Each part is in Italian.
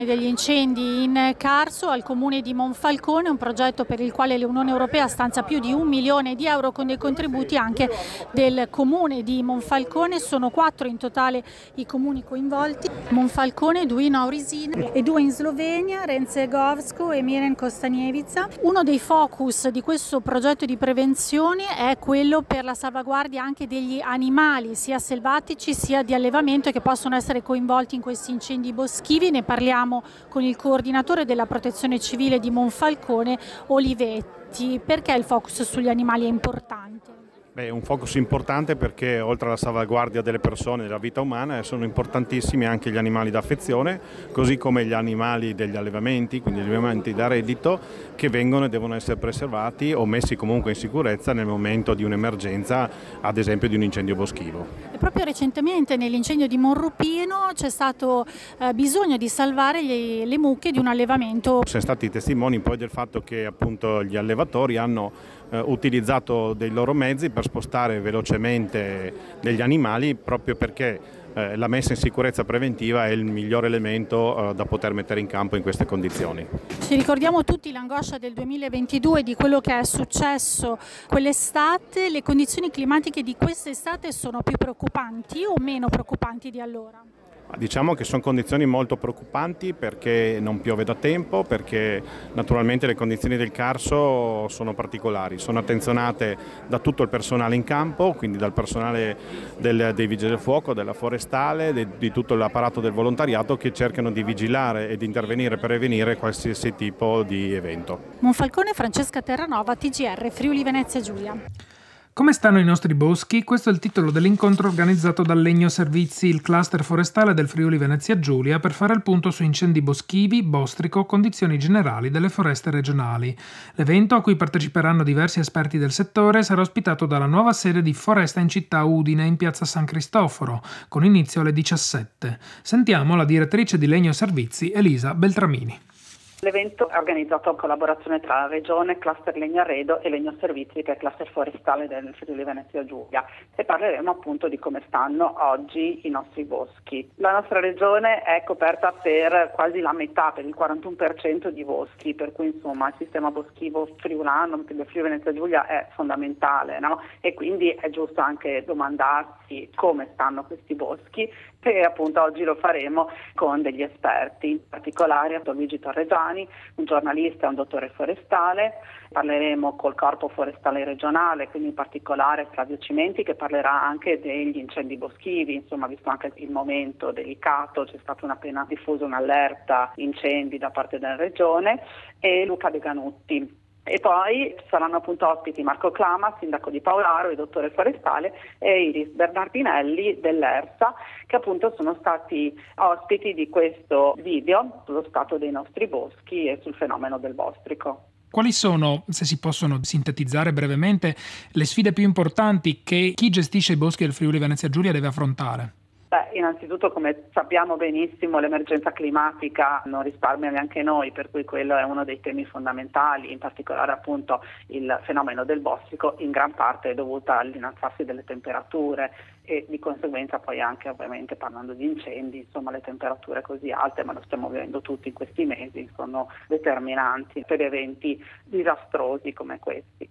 Degli incendi in Carso al comune di Monfalcone, un progetto per il quale l'Unione Europea stanzia più di 1 milione di euro con dei contributi anche del comune di Monfalcone. Sono 4 in totale i comuni coinvolti: Monfalcone, 2 in Aurisina e 2 in Slovenia, Renzegovsko e Miren Kostanjevica. Uno dei focus di questo progetto di prevenzione è quello per la salvaguardia anche degli animali, sia selvatici sia di allevamento, che possono essere coinvolti in questi incendi boschivi. Ne parliamo con il coordinatore della Protezione Civile di Monfalcone, Olivetti. Perché il focus sugli animali è importante? È un focus importante perché oltre alla salvaguardia delle persone e della vita umana sono importantissimi anche gli animali d'affezione, così come gli animali degli allevamenti, quindi gli allevamenti da reddito, che vengono e devono essere preservati o messi comunque in sicurezza nel momento di un'emergenza, ad esempio di un incendio boschivo. E proprio recentemente nell'incendio di Monrupino c'è stato bisogno di salvare le mucche di un allevamento. Siamo stati testimoni poi del fatto che appunto gli allevatori hanno utilizzato dei loro mezzi per spostare velocemente degli animali, proprio perché la messa in sicurezza preventiva è il miglior elemento da poter mettere in campo in queste condizioni. Ci ricordiamo tutti l'angoscia del 2022, di quello che è successo quell'estate. Le condizioni climatiche di quest'estate sono più preoccupanti o meno preoccupanti di allora? Diciamo che sono condizioni molto preoccupanti perché non piove da tempo, perché naturalmente le condizioni del Carso sono particolari, sono attenzionate da tutto il personale in campo, quindi dal personale dei vigili del fuoco, della forestale, di tutto l'apparato del volontariato, che cercano di vigilare e di intervenire per prevenire qualsiasi tipo di evento. Monfalcone, Francesca Terranova, TGR, Friuli Venezia Giulia. Come stanno i nostri boschi? Questo è il titolo dell'incontro organizzato dal Legno Servizi, il cluster forestale del Friuli Venezia Giulia, per fare il punto su incendi boschivi, bostrico, condizioni generali delle foreste regionali. L'evento, a cui parteciperanno diversi esperti del settore, sarà ospitato dalla nuova sede di Foresta in Città Udine, in piazza San Cristoforo, con inizio alle 17. Sentiamo la direttrice di Legno Servizi, Elisa Beltramini. L'evento è organizzato in collaborazione tra la Regione, Cluster Legno Arredo e Legno Servizi, che è il cluster forestale del Friuli Venezia Giulia, e parleremo appunto di come stanno oggi i nostri boschi. La nostra regione è coperta per quasi la metà, per il 41% di boschi, per cui insomma il sistema boschivo friulano del Friuli Venezia Giulia è fondamentale, no? E quindi è giusto anche domandarsi come stanno questi boschi, e appunto oggi lo faremo con degli esperti, in particolare Dottor Luigi Torregiani, un giornalista e un dottore forestale. Parleremo col Corpo Forestale Regionale, quindi in particolare Flavio Cimenti, che parlerà anche degli incendi boschivi, insomma visto anche il momento delicato, c'è stata appena diffusa un'allerta incendi da parte della Regione, e Luca De Ganutti. E poi saranno appunto ospiti Marco Clama, sindaco di Paolaro e dottore forestale, e Iris Bernardinelli dell'ERSA, che appunto sono stati ospiti di questo video sullo stato dei nostri boschi e sul fenomeno del bostrico. Quali sono, se si possono sintetizzare brevemente, le sfide più importanti che chi gestisce i boschi del Friuli Venezia Giulia deve affrontare? Innanzitutto, come sappiamo benissimo, l'emergenza climatica non risparmia neanche noi, per cui quello è uno dei temi fondamentali, in particolare appunto il fenomeno del bostrico, in gran parte è dovuto all'innalzarsi delle temperature e di conseguenza poi anche, ovviamente parlando di incendi, insomma le temperature così alte, ma lo stiamo vedendo tutti in questi mesi, sono determinanti per eventi disastrosi come questi.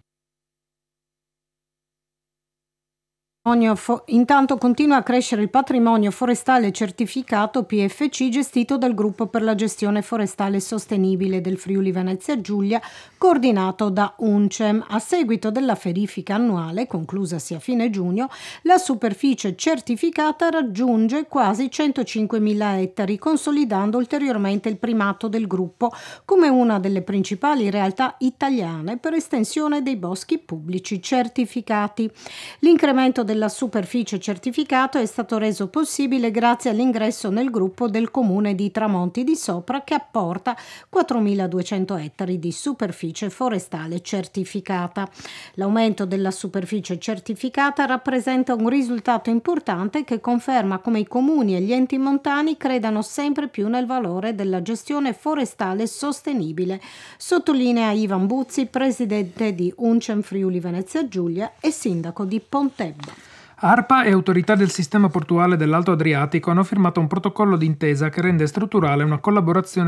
Intanto continua a crescere il patrimonio forestale certificato PFC gestito dal Gruppo per la gestione forestale sostenibile del Friuli Venezia Giulia, coordinato da UNCEM. A seguito della verifica annuale, conclusasi a fine giugno, la superficie certificata raggiunge quasi 105.000 ettari, consolidando ulteriormente il primato del gruppo come una delle principali realtà italiane per estensione dei boschi pubblici certificati. L'incremento della superficie certificato è stato reso possibile grazie all'ingresso nel gruppo del comune di Tramonti di Sopra, che apporta 4.200 ettari di superficie forestale certificata. L'aumento della superficie certificata rappresenta un risultato importante che conferma come i comuni e gli enti montani credano sempre più nel valore della gestione forestale sostenibile, sottolinea Ivan Buzzi, presidente di UNCEM Friuli Venezia Giulia e sindaco di Pontebba. ARPA e autorità del sistema portuale dell'Alto Adriatico hanno firmato un protocollo d'intesa che rende strutturale una collaborazione